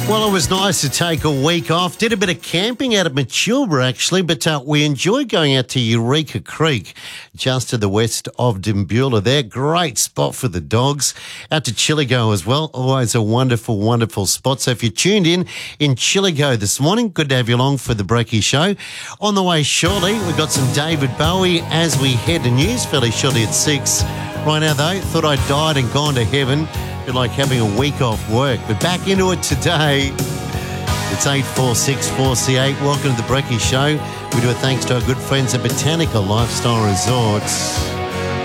Well, it was nice to take a week off. Did a bit of camping out at Matilda, actually, but we enjoyed going out to Eureka Creek, just to the west of Dimbula there. Great spot for the dogs. Out to Chillago as well. Always a wonderful, wonderful spot. So if you tuned in Chillago this morning, good to have you along for the Breaky Show. On the way shortly, we've got some David Bowie as we head to news fairly shortly at 6. Right now, though, thought I'd died and gone to heaven. Bit like having a week off work. But back into it today. It's 846-4C8. Welcome to the Breaky Show. We do it thanks to our good friends at Botanical Lifestyle Resorts.